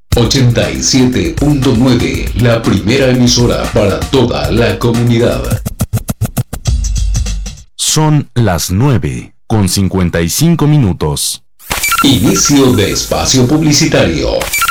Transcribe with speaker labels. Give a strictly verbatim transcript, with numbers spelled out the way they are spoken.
Speaker 1: ochenta y siete punto nueve, la primera emisora para toda la comunidad.
Speaker 2: Son las nueve con cincuenta y cinco minutos.
Speaker 1: Inicio de espacio publicitario.